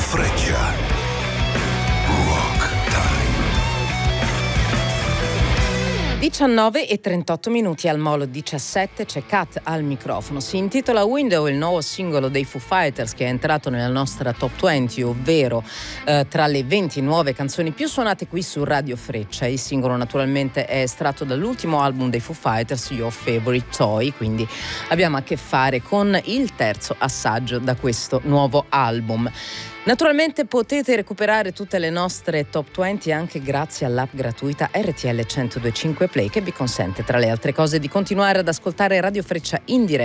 Freccia. Rock Time. 19:38 al Molo 17, c'è Kat al microfono. Si intitola Window, il nuovo singolo dei Foo Fighters che è entrato nella nostra top 20, ovvero tra le 20 nuove canzoni più suonate qui su Radio Freccia. Il singolo naturalmente è estratto dall'ultimo album dei Foo Fighters, Your Favorite Toy, quindi abbiamo a che fare con il terzo assaggio da questo nuovo album. Naturalmente potete recuperare tutte le nostre top 20 anche grazie all'app gratuita RTL 102.5 Play, che vi consente tra le altre cose di continuare ad ascoltare Radio Freccia in diretta